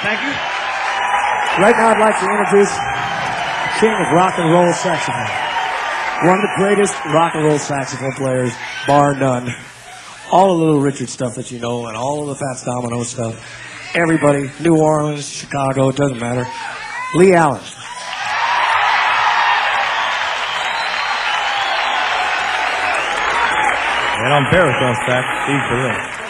Thank you. Right now I'd like to introduce King of Rock and Roll Saxophone. One of the greatest rock and roll saxophone players, bar none. All of the Little Richard stuff that you know, and all of the Fats Domino stuff. Everybody, New Orleans, Chicago, it doesn't matter. Lee Allen. And on baritone sax, Steve Berlin.